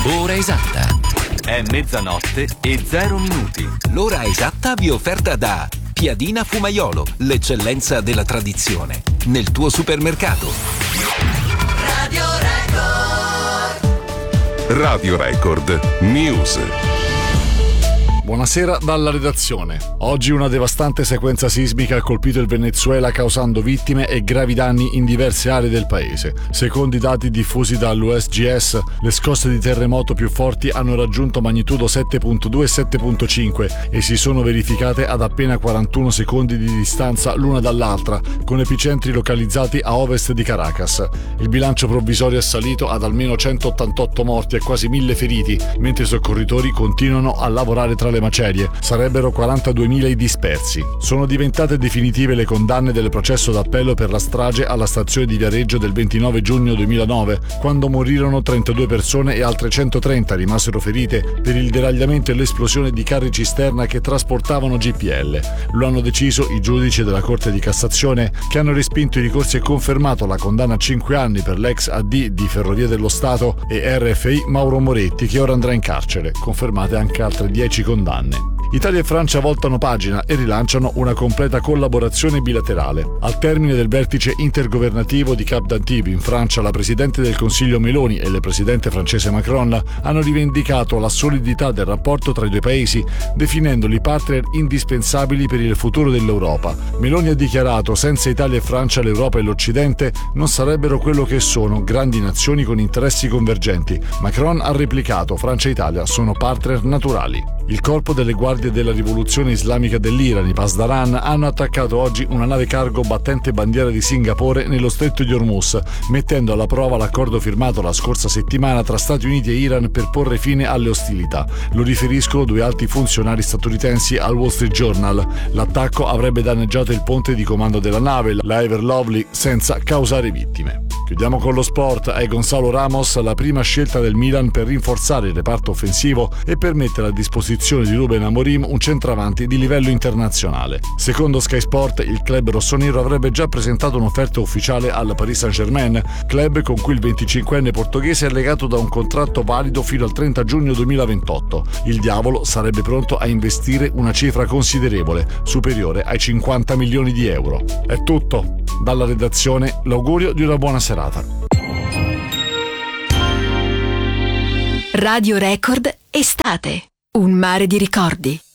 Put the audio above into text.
Ora esatta. È mezzanotte e 0 minuti. L'ora esatta vi è offerta da Piadina Fumaiolo, l'eccellenza della tradizione. Nel tuo supermercato. Radio Record. Radio Record News. Buonasera dalla redazione. Oggi una devastante sequenza sismica ha colpito il Venezuela causando vittime e gravi danni in diverse aree del paese. Secondo i dati diffusi dall'USGS, le scosse di terremoto più forti hanno raggiunto magnitudo 7.2 e 7.5 e si sono verificate ad appena 41 secondi di distanza l'una dall'altra, con epicentri localizzati a ovest di Caracas. Il bilancio provvisorio è salito ad almeno 188 morti e quasi 1000 feriti, mentre i soccorritori continuano a lavorare tra le macerie. Sarebbero 42.000 i dispersi. Sono diventate definitive le condanne del processo d'appello per la strage alla stazione di Viareggio del 29 giugno 2009, quando morirono 32 persone e altre 130 rimasero ferite per il deragliamento e l'esplosione di carri cisterna che trasportavano GPL. Lo hanno deciso i giudici della Corte di Cassazione, che hanno respinto i ricorsi e confermato la condanna a 5 anni per l'ex AD di Ferrovie dello Stato e RFI Mauro Moretti, che ora andrà in carcere. Confermate anche altre 10 condanne. Italia e Francia voltano pagina e rilanciano una completa collaborazione bilaterale. Al termine del vertice intergovernativo di Cap d'Antibes in Francia, la Presidente del Consiglio Meloni e il Presidente francese Macron hanno rivendicato la solidità del rapporto tra i due paesi, definendoli partner indispensabili per il futuro dell'Europa. Meloni ha dichiarato: senza Italia e Francia l'Europa e l'Occidente non sarebbero quello che sono, grandi nazioni con interessi convergenti. Macron ha replicato: Francia e Italia sono partner naturali. Il corpo delle guardie della rivoluzione islamica dell'Iran, i Pasdaran, hanno attaccato oggi una nave cargo battente bandiera di Singapore nello stretto di Hormuz, mettendo alla prova l'accordo firmato la scorsa settimana tra Stati Uniti e Iran per porre fine alle ostilità. Lo riferiscono due alti funzionari statunitensi al Wall Street Journal. L'attacco avrebbe danneggiato il ponte di comando della nave, la Ever Lovely, senza causare vittime. Chiudiamo con lo sport. È Gonzalo Ramos la prima scelta del Milan per rinforzare il reparto offensivo e per mettere a disposizione di Ruben Amorim un centravanti di livello internazionale. Secondo Sky Sport, il club rossonero avrebbe già presentato un'offerta ufficiale al Paris Saint-Germain, club con cui il 25enne portoghese è legato da un contratto valido fino al 30 giugno 2028. Il diavolo sarebbe pronto a investire una cifra considerevole, superiore ai 50 milioni di euro. È tutto. Dalla redazione l'augurio di una buona serata. Radio Record Estate. Un mare di ricordi.